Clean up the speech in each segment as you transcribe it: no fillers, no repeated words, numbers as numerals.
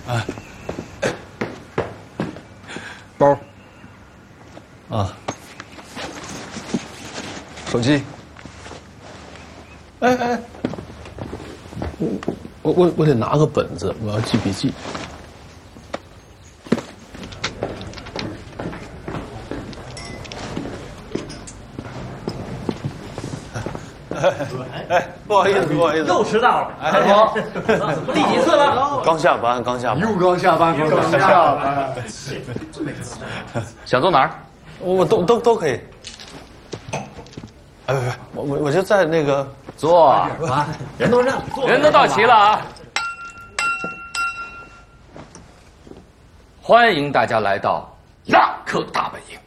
哎，包。啊。手机。哎，我得拿个本子，我要记笔记。哎，不好意思， 又迟到了。 哎，好， 第几次了？ 刚下班。 又刚下班。 想坐哪儿？ 我都可以。哎，我就在那个坐。 人都让， 人都到齐了啊！欢迎大家来到亚克大本营。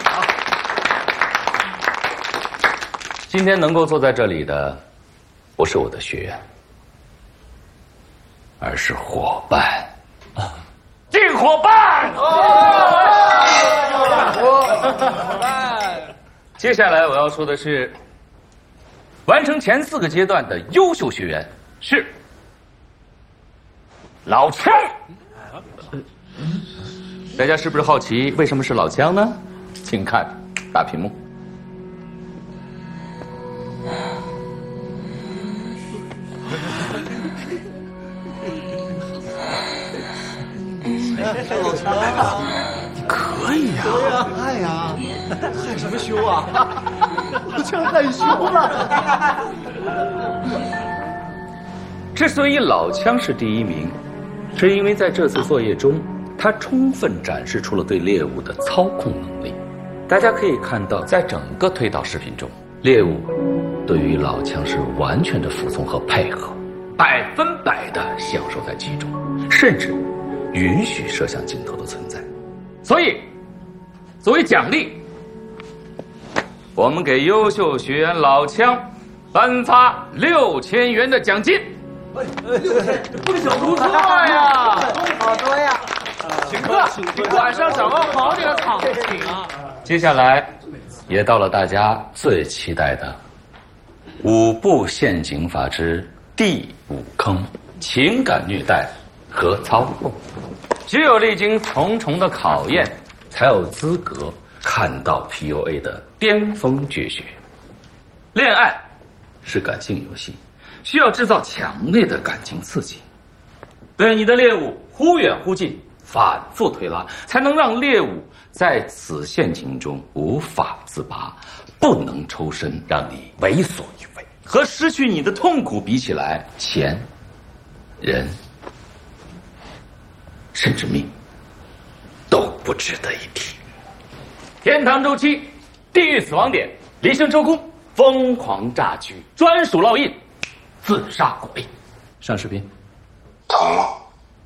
今天能够坐在这里的，不是我的学员，而是伙伴。劲伙伴！接下来我要说的是，完成前4个阶段的优秀学员是老枪。大家是不是好奇为什么是老枪呢？请看大屏幕。 老强啊， 你可以呀！ 对呀，害呀，害什么羞啊？老强害羞了。 之所以老枪是第1名，是因为在这次作业中，他充分展示出了对猎物的操控能力。大家可以看到，在整个推导视频中，猎物对于老枪是完全的服从和配合，100%的享受在其中，甚至允许摄像镜头的存在。所以，作为奖励，我们给优秀学员老枪颁发6000元的奖金。 不小不错呀，好多呀！ 请客，晚上找个好点的场景啊！ 接下来，也到了大家最期待的5步陷阱法之第5坑——情感虐待和操控。只有历经重重的考验，才有资格看到 PUA 的巅峰绝学。恋爱是感性游戏，需要制造强烈的感情刺激，对你的猎物忽远忽近，反复推拉，才能让猎物在此陷阱中无法自拔，不能抽身，让你为所欲为。和失去你的痛苦比起来，钱、人，甚至命，都不值得一提。天堂周期，地狱死亡点，离生周公，疯狂炸狙，专属烙印，自杀鬼。上视频。 疼吗？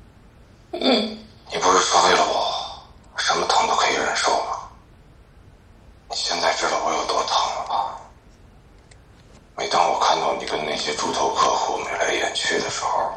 你不是说为了我，什么疼都可以忍受吗？你现在知道我有多疼了吧？每当我看到你跟那些猪头客户眉来眼去的时候，